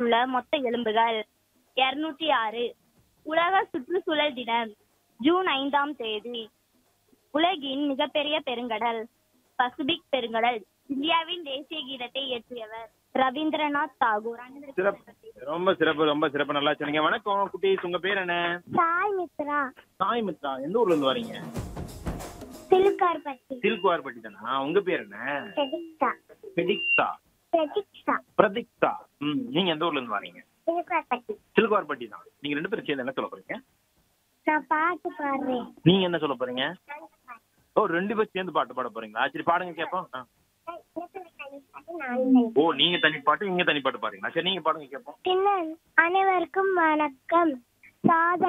உள்ள மொத்த எலும்புகள் 206. உலக சுற்றுச்சூழல் தினம் ஜூன் 5ஆம் தேதி. உலகின் மிகப்பெரிய பெருங்கடல் பசிபிக் பெருங்கடல். இந்தியாவின் தேசிய கீதத்தை இயற்றியவர் ரவீந்திரநாத் தாகூர். ரொம்ப சிறப்பு, ரொம்ப சிறப்பு, நல்லா சொன்னீங்க. வணக்கம் குட்டீஸ், உங்க பேர் என்ன? சாய் மித்ரா. சாய் மித்ரா, எந்த ஊர்ல இருந்து வரீங்க? சிலுக்கார்பட்டி. சில்குவார்பட்டி தானா? உங்க பேர் என்ன? பிரதீக்ஷா. பிரதீக்ஷா. பிரதீக்ஷா. பிரதீக்ஷா. நீங்க எந்த ஊர்ல இருந்து வரீங்க? சிலுக்கார்பட்டி. சில்குவார்பட்டி தான். நீங்க 2 பேரும் சேர்ந்து என்ன சொல்ல போறீங்க? நான் பாட்டு பாடுறேன். நீங்க என்ன சொல்ல போறீங்க? ஓ, 2 பேரும் சேர்ந்து பாட்டு பாட போறீங்களா? சரி, பாடுங்க கேட்போம். ஓ, நீங்க தனி பாட்டு, இங்க தனி பாட்டு பாடுறீங்களா? சரி, நீங்க பாடுங்க கேட்போம். அனைவருக்கும் வணக்கம். சாதனை